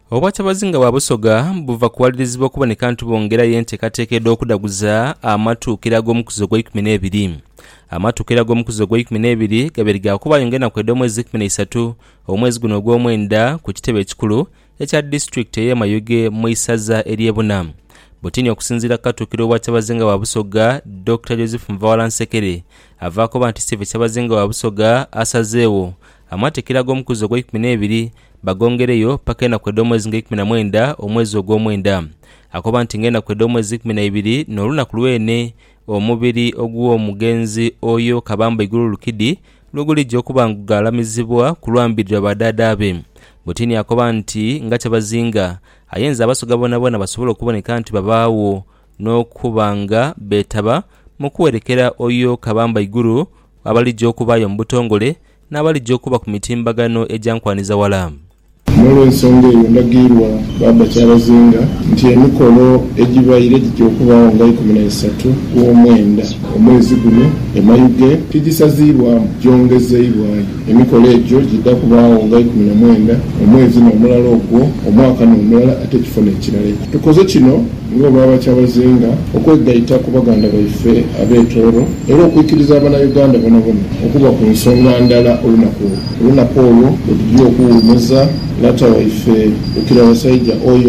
Obwakyabazinga bwa Busoga buva kuwalirizibwa okuboneka nti bongerayo enteekateeka okudaguza amatuukira g'omukuzo gwa 12. Amatuukira g'omukuzo gwa 12 gabeerega okubayo ng'ennaku omwezi 13 omwezi guno ogw'omwenda ku kitebe ekikulu ekya disitulikiti ey'e Mayuge mu isaza ery'e Buna. Butini okusinziira ku katuukiro obwakyabazinga bwa Busoga, Dr. Joseph Mvawala Nsekere avaako nti Steve Kyabazinga wa Busoga asazeewo amateekera g'omukuzo gwa 12 bagongereyo paka ennaku omwezi 19 omwezi ogw'omwenda. Akoba nti ng'ennaku omwezi 12 n'olunaku lw'ene omubiri ogw'omugenzi oyo Kabamba Igulu Lukidi lugulijja okuba ngalamizibwa ku lwambirira badaada be. Butini akoba nti nga Kyabazinga ayenza Abasoga bonna basobola okuboneka nti babaawo n'okubanga beetaba mu kuwerekera oyo Kabamba Igulu abalijja okubaayo mu butongole n'abalijja okuba ku mitimbagano egyankwaniza wala. N'olw'ensonga eyo ndagirwa Baba Kyabazinga nti emikolo egibaire gijja okubaawo nga 13 gw'omwenda omwezi guno e Mayuge tigisaziibwamu gyongezeibwayo. Emikolo egyo gidda kubaawo nga 19 omwezi n'omulala ogwo omwaka n'omulala ate ekifo n'ekirala. Tukoze kino ng'Obaba Kyabazinga okwegayita ku baganda baffe ab'etooro era okuyikiriza Abannayuganda bonna okuba ku nsonga ndala olunaku olwo bwe tujja okuwummuza Laata waffe Lukira Basajja oyo